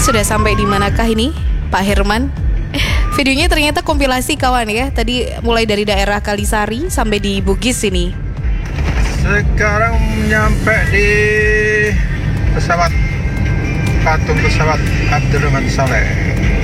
sudah sampai di manakah ini, Pak Herman? Videonya ternyata kompilasi kawan ya. Tadi mulai dari daerah Kalisari sampai di Bugis ini. Sekarang nyampe di patung pesawat Abdurrahman Saleh.